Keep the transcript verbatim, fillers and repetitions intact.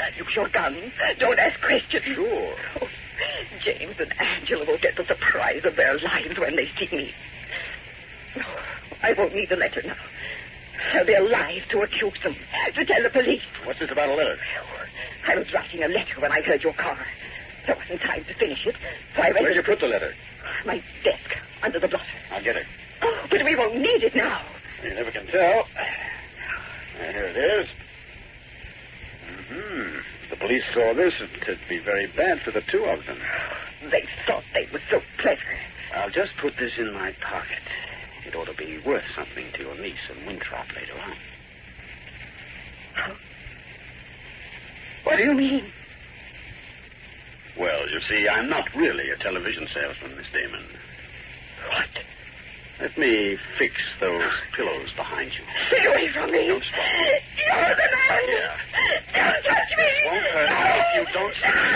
Use your gun. Don't ask questions. Sure. Oh, James and Angela will get the surprise of their lives when they see me. No, I won't need the letter now. I'll be alive to accuse them, to tell the police. What's this about a letter? I was writing a letter when I heard your car. There wasn't time to finish it, so I read Where'd it. you put the letter? My desk, under the blotter. I'll get it. Oh, but we won't need it now. You never can tell. Uh, here it is. Mm-hmm. If the police saw this, it'd be very bad for the two of them. They thought they were so clever. I'll just put this in my pocket. It ought to be worth something to your niece and Winthrop later on. Huh? What do you mean? Well, you see, I'm not really a television salesman, Miss Damon. What? Let me fix those pillows behind you. Stay away from me. Don't stop me. You're the man. Yeah. Don't touch me. Won't hurt if you don't stop.